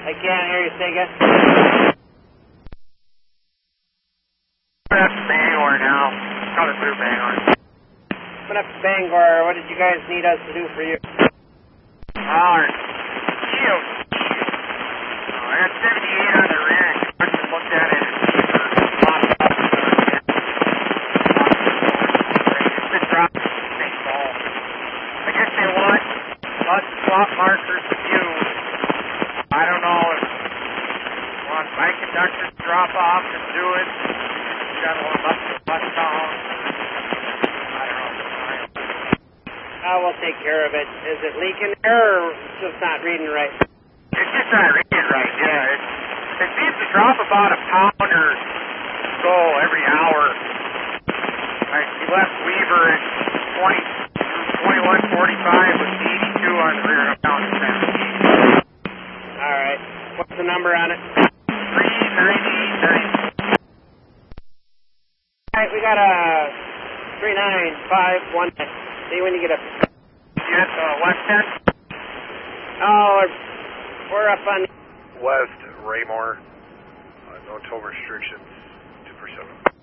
I can't hear you, say again. That's Bangor now. Coming through Bangor. Coming up to Bangor, what did you guys need us to do for you? Shield. I got 78 on the rear. I just looked at it. It's been dropped. I guess they want us to swap markers with you. I don't know if you want my conductor to drop off and do it. You got one up to the bus town. I don't know. We'll take care of it. Is it leaking there or just not reading right? It's just not reading right, yeah. It seems to drop about a pound or so every hour. You left Weaver at 2145 with 82 on the rear. I'm down to 17. Alright. What's the number on it? 390. Alright, we got a 39519. See when you get up. Yes, West 10? Oh, we're up on West Raymore. No tow restrictions. 247.